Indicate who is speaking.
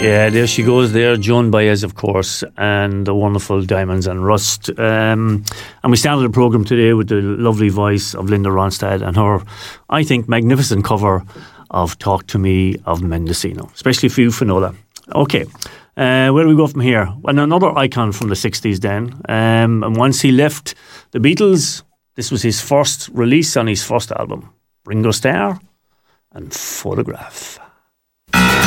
Speaker 1: Yeah, there she goes there, Joan Baez, of course, and the wonderful Diamonds and Rust. And we started the programme today with the lovely voice of Linda Ronstadt and her, I think, magnificent cover of Talk to Me of Mendocino, especially for you, Finola. Okay, where do we go from here? Well, another icon from the 60s then. And once he left the Beatles, this was his first release on his first album, Ringo Starr and Photograph.